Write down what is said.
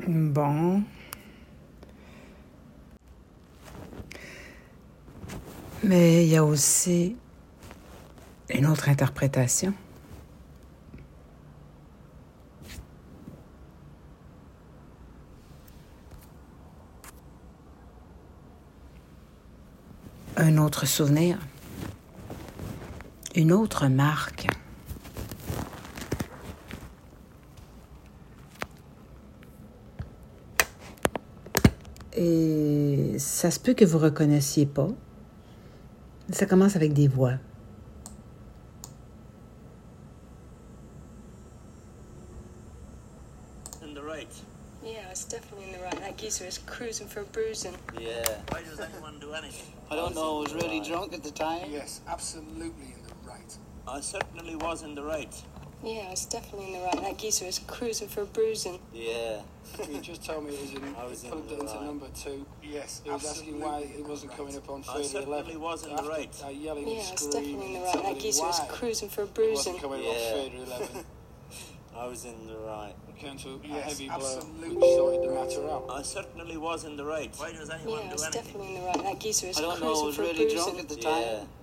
Bon. Mais il y a aussi une autre interprétation. Un autre souvenir. Une autre marque. Et ça se peut que vous ne reconnaissiez pas. Ça commence avec des voix. In the right. Yeah, it's definitely in the right. That geezer is cruising for bruising. Yeah. Why does anyone do anything? I don't know. I was really drunk at the time. Yes, absolutely in the right. I certainly was in the right. Yeah, it's definitely in the right. That geezer is cruising for bruising. Yeah. You just told me it was in. I was in Plugged the it into right. number 2. Yes, he was asking absolutely why in it the wasn't right. coming up on I certainly 3011. was in the right. Yelling Yeah, and it's screaming. definitely in the and right. telling That him geezer is why cruising for it bruising. wasn't coming Yeah. up on 3011. I was in the right. It came to a Yes, heavy blow, absolutely. which sorted the matter out. I certainly was in the right. Why does anyone Yeah, do it's anything? definitely in the right. That geezer is I don't know. I cruising was for really bruising. drunk at the time. Yeah.